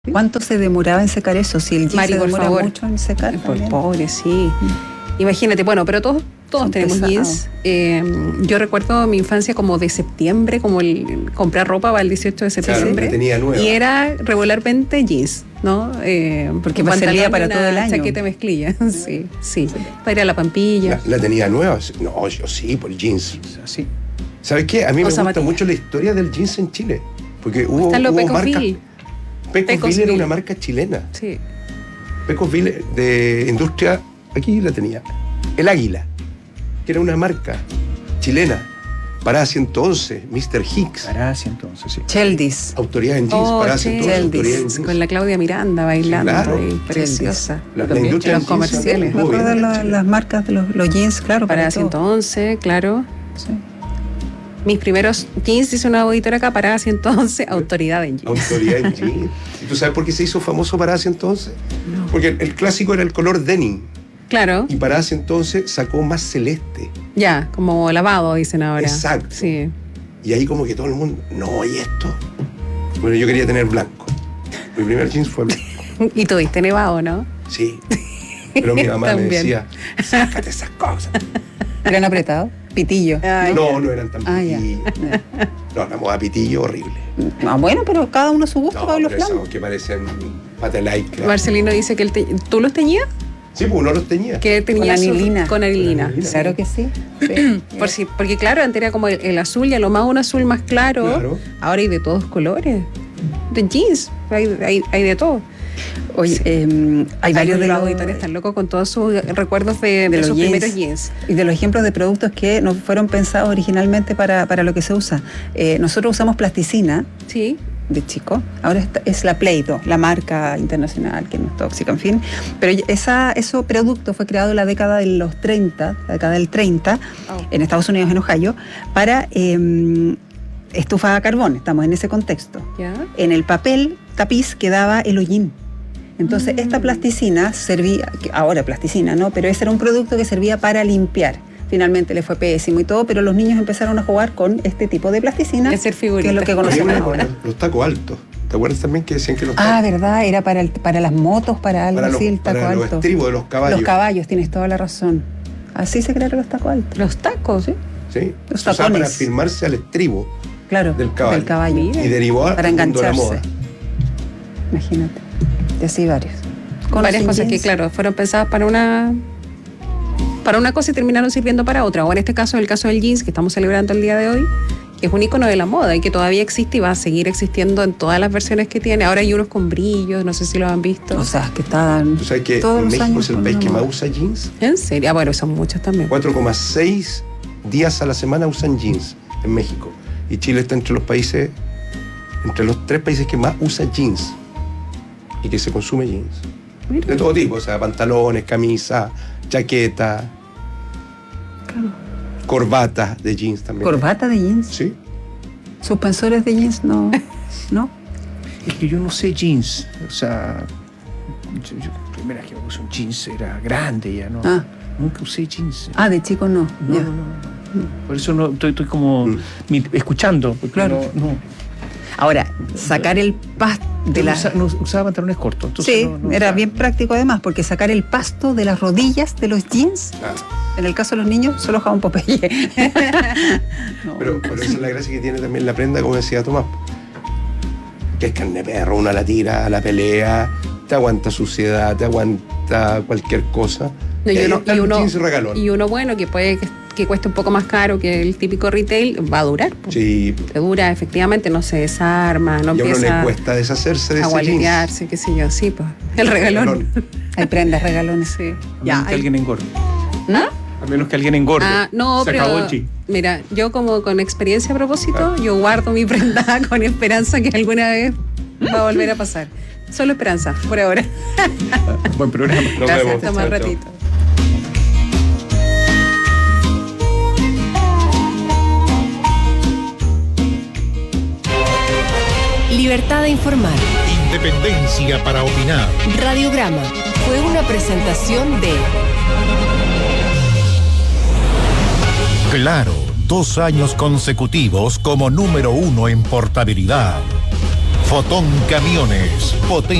¿Cuánto se demoraba en secar eso? Si el jeans Mari, se por demora favor. mucho en secar. Pues pobre, sí. Imagínate, bueno, pero todos Son tenemos pesados. jeans. Yo recuerdo mi infancia como de septiembre, como el comprar ropa para el 18 de septiembre. Claro, la tenía nueva. Y era regularmente jeans, ¿no? Porque un servía pantalón para y una todo el año. chaqueta mezclilla, sí. Para ir a la Pampilla. La tenía nueva. No, yo sí, por jeans. Así. ¿Sabes qué? A mí O me gusta zapatillas. mucho la historia del jeans en Chile. Porque Están los hubo marcas. Pecosville. Pecosville era Pecosville. una marca chilena. Sí. Pecosville de industria, aquí la tenía. El Águila, que era una marca chilena. Parada 111, Mr. Hicks. Parás entonces, sí. Cheldis. Autoridad en jeans. Oh, Parada sí. 111, autoridad en Con jeans. la Claudia Miranda bailando, Sí, claro. ahí, preciosa. La industria Los del jeans comerciales. también Me estuvo acuerdo bien de en Chile. las marcas de los jeans, claro. Para todo. 111, claro. Sí. Mis primeros jeans, hice una auditora acá, Parada 111, autoridad en jeans. Autoridad en jeans. ¿Y tú sabes por qué se hizo famoso Parada 111? Porque el clásico era el color denim. Claro, Y Parada 111 sacó más celeste. ya, como lavado, dicen ahora. Exacto. Sí. Y ahí como que todo el mundo, no, ¿y esto? Bueno, yo quería tener blanco. Mi primer jeans fue blanco. Y tuviste nevado, ¿no? Sí. Pero mi mamá me También. decía, sácate esas cosas. ¿Eran apretados? Pitillo. No eran tan Ah, ya. pitillos. No, la moda pitillo horrible. Ah, bueno, pero cada uno a su gusto No, para los pero flancos. esos que parecen patelaicra. Marcelino dice que ¿tú los teñías? Sí, pues uno los teñía. Que tenía Con anilina. Con anilina. Con anilina. Claro que sí. Sí. Porque claro, antes era como el azul y a lo más un azul más claro. Claro. Ahora hay de todos colores. De jeans, hay de todo. Oye, hay varios de los los auditores están locos con todos sus recuerdos de los sus jeans. primeros jeans. Y de los ejemplos de productos que no fueron pensados originalmente para lo que se usa. Nosotros usamos plasticina Sí. de chico. Ahora es la Play-Doh, la marca internacional que no es tóxica, en fin. Pero ese producto fue creado en la década de los 30, la década del 30, Oh. en Estados Unidos, en Ohio, para estufa a carbón. Estamos en ese contexto. ¿Ya? En el papel tapiz quedaba el hollín. Entonces, esta plasticina servía, ahora plasticina, ¿no? Pero ese era un producto que servía para limpiar. Finalmente le fue pésimo y todo, pero los niños empezaron a jugar con este tipo de plasticina, De hacer figuritas. que es lo que Había conocemos una ahora. con los tacos altos. ¿Te acuerdas también que decían que los tacos? Ah, ¿verdad? Era para las motos, para algo para así, el taco para los alto. estribos de los caballos. Los caballos, tienes toda la razón. Así se crearon los tacos altos. Los tacos, ¿sí? ¿Sí? Los Se usaba para tacones. firmarse al estribo Claro, del caballo. Mira. Y derivó para al mundo de la engancharse. moda. Imagínate. Y así varios. Varias ¿Conocen cosas que, jeans? claro, fueron pensadas para una cosa y terminaron sirviendo para otra. O en este caso, el caso del jeans, que estamos celebrando el día de hoy, que es un icono de la moda y que todavía existe y va a seguir existiendo en todas las versiones que tiene. Ahora hay unos con brillos, no sé si lo han visto. O sea, que estaban ¿Tú sabes que todos los México años es el con país una que más moda. usa jeans? ¿En serio? Ah, bueno, son muchos también. 4,6 días a la semana usan jeans en México. Y Chile está entre los 3 países que más usan jeans y que se consume jeans. Mira. De todo tipo, o sea, pantalones, camisas, chaquetas, corbatas de jeans también. Corbata de jeans. Sí. Suspensores de jeans, no. ¿No? Es que yo no sé jeans. O sea, la primera vez que me puse un jeans era grande ya, ¿no? Ah. Nunca usé jeans. Ah, de chico no. No, Ya. no. Por eso no estoy como escuchando. Porque Claro. no Ahora, sacar el pasto de la... no usaba pantalones cortos. Entonces Sí, no era usaba. bien práctico además, porque sacar el pasto de las rodillas de los jeans, Ah, en el caso de los niños, solo jabón Popeye. No. pero esa es la gracia que tiene también la prenda, como decía Tomás. Que es carne de perro, una la tira a la pelea, te aguanta suciedad, te aguanta cualquier cosa. No, y ahí uno- está y el uno- jeans regalón. Y uno bueno que puede que cueste un poco más caro que el típico retail, va a durar. Po. Sí, Te dura, efectivamente, no se desarma, no y a uno empieza le cuesta deshacerse de a ese jeans. gualetearse, qué sé yo, sí, pues. El regalón. Hay prendas, regalones. Sí. A Ya, menos que hay- alguien engorde. ¿no? A menos que alguien engorde. Ah, no, Se pero acabó el jean. mira, yo como con experiencia a propósito, yo guardo mi prenda con esperanza que alguna vez va a volver a pasar. Solo esperanza, por ahora. Buen programa. Nos Gracias, vemos. hasta más Chao, chao. ratito. Libertad de informar. Independencia para opinar. Radiograma fue una presentación de Claro, 2 años consecutivos como número 1 en portabilidad. Fotón Camiones.